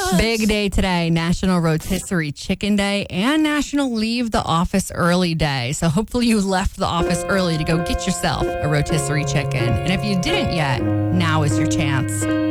Big day today, National Rotisserie Chicken Day and National Leave the Office Early Day. So hopefully you left the office early to go get yourself a rotisserie chicken. And if you didn't yet, now is your chance.